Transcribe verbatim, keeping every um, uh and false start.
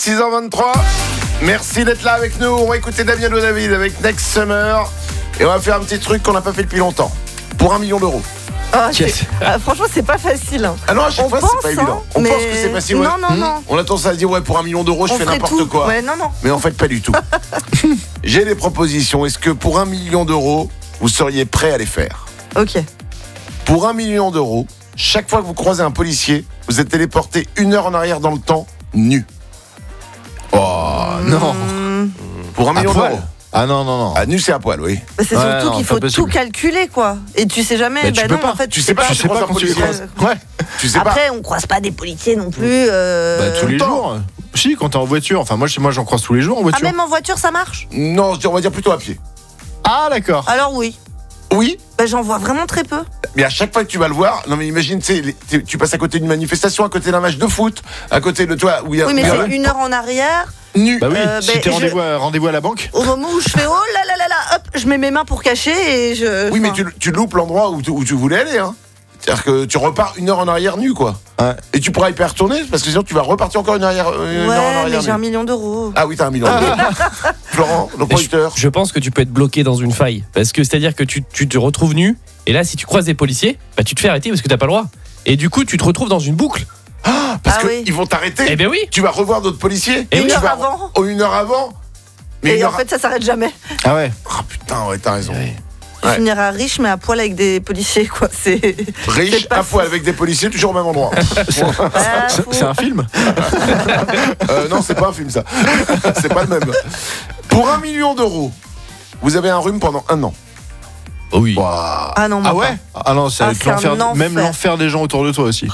six heures vingt-trois. Merci d'être là avec nous. On va écouter Damien David avec Next Summer. Et on va faire un petit truc qu'on n'a pas fait depuis longtemps. Pour un million d'euros. Ah, yes. ah, franchement, c'est pas facile. Hein. Ah non, à chaque on fois, pense, c'est pas évident. On mais... pense que c'est facile. Non, ouais. non, non. On a tendance à se dire, ouais, pour un million d'euros, je on fais n'importe tout. quoi. Ouais, non, non. Mais en fait, pas du tout. J'ai des propositions. Est-ce que pour un million d'euros, vous seriez prêt à les faire? Ok. Pour un million d'euros, chaque fois que vous croisez un policier, vous êtes téléporté une heure en arrière dans le temps, nu. Oh, non. Mmh. Pour un million d'euros. Ah non, non, non. Ah, nu, c'est à poil, oui. Bah, c'est Ouais, surtout non, qu'il pas faut possible. tout calculer, quoi. Et tu sais jamais. Mais bah tu non, peux pas. en fait, Tu sais pas, Tu sais pas quand tu les croises. croises. Ouais. Tu sais pas. Après, on croise pas des policiers non plus. Euh... Bah, tous les temps. jours. Si, quand t'es en voiture. Enfin, moi, chez moi, j'en croise tous les jours en Ah, voiture. même en voiture, ça marche? Non, on va dire plutôt à pied. Ah, d'accord. Alors oui. Oui, Bah, j'en vois vraiment très peu. mais à chaque fois que tu vas le voir, non mais imagine, tu sais, les- tu tu passes à côté d'une manifestation, à côté d'un match de foot, à côté de toi, où il y a, Oui, mais où il y a- c'est une heure en arrière. nu. Bah oui, Euh, si bah, t'es je- rendez-vous à, rendez-vous à la banque. Au moment où je fais oh là là là là, hop, je mets mes mains pour cacher et je. Oui, mais enfin, tu, tu loupes l'endroit où tu, où tu voulais aller, hein. C'est-à-dire que tu repars une heure en arrière nu, quoi. Ouais. Et tu pourras y pas retourner, parce que sinon tu vas repartir encore une, arrière, une Ouais, heure en mais arrière. j'ai nu. un million d'euros. Ah oui, t'as un million d'euros. Florent, le Et je, producteur. je pense que tu peux être bloqué dans une faille. Parce que c'est-à-dire que tu, tu te retrouves nu. Et là, si tu croises des policiers, bah, tu te fais arrêter parce que t'as pas le droit. Et du coup, tu te retrouves dans une boucle. Parce Ah qu'ils oui. vont t'arrêter. Eh ben oui. Tu vas revoir d'autres policiers. Et tu une heure vas- avant. Oh, une heure avant. Mais Et une en heure- fait, ça s'arrête jamais. Ah ouais. Ah putain, ouais, t'as raison. Tu Ouais. finiras riche, mais à poil avec des policiers, quoi. C'est. Riche, c'est pas à poil fou. avec des policiers, toujours au même endroit. Ah, C'est fou. c'est un film. Euh, non, c'est pas un film, ça. C'est pas le même. Pour un million d'euros, vous avez un rhume pendant un an. Oh oui. Waouh. Ah non, moi Ah ouais. Ah non, c'est Ah, avec c'est un l'enfer. Même enfer. l'enfer des gens autour de toi aussi.